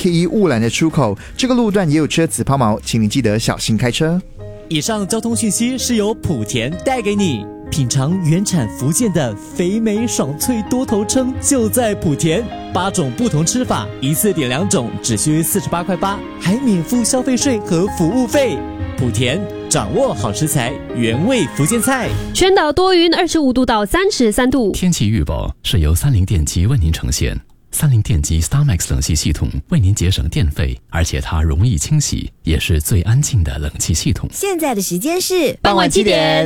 KE 雾兰的出口，这个路段也有车子抛锚，请您记得小心开车。 以上交通讯息是由莆田带给你。品尝原产福建的肥美爽脆多头称就在莆田，8种不同吃法，一次点2种，只需48块8，还免付消费税和服务费。莆田掌握好食材，原味福建菜。 全岛多云，25度到33度。 天气预报是由三菱电机为您呈现。三菱电机 StarMax 冷气系统为您节省电费，而且它容易清洗，也是最安静的冷气系统。 现在的时间是傍晚7点。